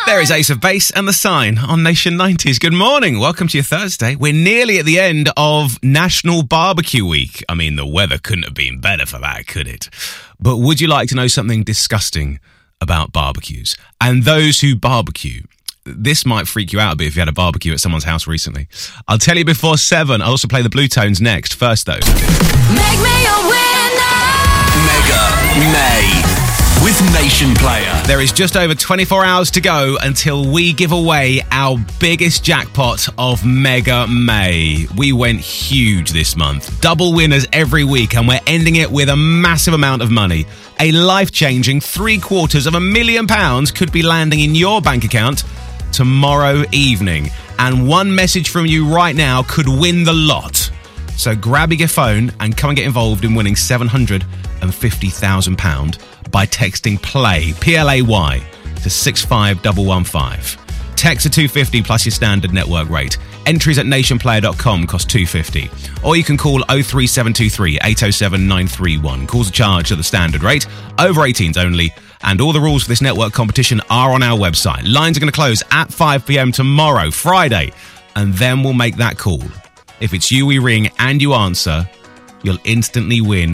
There is Ace of Base and The Sign on Nation 90s. Good morning. Welcome to your Thursday. We're nearly at the end of National Barbecue Week. I mean, the weather couldn't have been better for that, could it? But would you like to know something disgusting about barbecues? And those who barbecue. This might freak you out a bit if you had a barbecue at someone's house recently. I'll tell you before 7. I'll also play the Blue Tones next. First, though. Make me a winner! Mega May with Nation Player. There is just over 24 hours to go until we give away our biggest jackpot of Mega May. We went huge this month. Double winners every week, and we're ending it with a massive amount of money. A life-changing £750,000 could be landing in your bank account tomorrow evening. And one message from you right now could win the lot. So grab your phone and come and get involved in winning £750,000 by texting PLAY, P-L-A-Y, to 65115. Text to 250 plus your standard network rate. Entries at nationplayer.com cost $2.50. Or you can call 03723 807 931. Calls are charged at the standard rate. Over 18s only. And all the rules for this network competition are on our website. Lines are going to close at 5 p.m. tomorrow, Friday. And then we'll make that call. If it's you we ring and you answer, you'll instantly win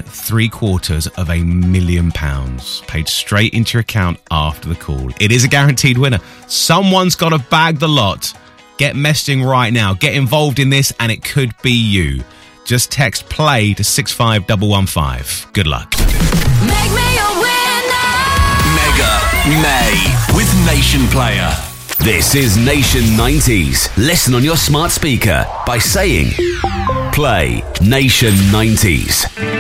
£750,000 paid straight into your account after the call. It is a guaranteed winner. Someone's got to bag the lot. Get messaging right now. Get involved in this and it could be you. Just text PLAY to 65115. Good luck. Make me a winner! Mega May with Nation Player. This is Nation 90s. Listen on your smart speaker by saying Play Nation 90s.